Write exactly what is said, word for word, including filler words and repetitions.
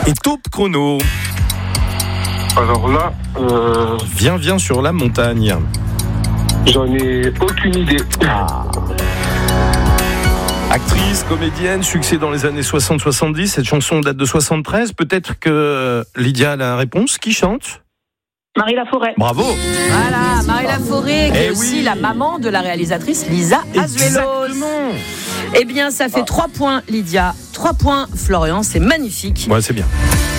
Et top chrono. Alors là, euh, Viens, viens sur la montagne. j'en ai aucune idée. Ah. Actrice, comédienne, succès dans les années soixante soixante-dix. Cette chanson date de soixante-treize. Peut-être que Lydia a la réponse. Qui chante ? Marie Laforêt. Bravo. Voilà, Marie Laforêt, qui Eh est aussi oui. la maman de la réalisatrice Lisa Azuelos. Exactement. Eh bien, ça fait trois points, Lydia. trois points, Florian. C'est magnifique. Ouais, c'est bien.